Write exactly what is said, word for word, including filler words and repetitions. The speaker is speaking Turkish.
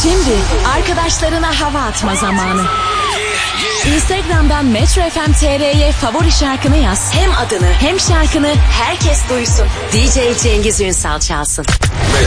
Şimdi arkadaşlarına hava atma zamanı. Instagram'dan Metro F M T R'ye favori şarkını yaz. Hem adını hem şarkını herkes duysun. D J Cengiz Ünsal çalsın.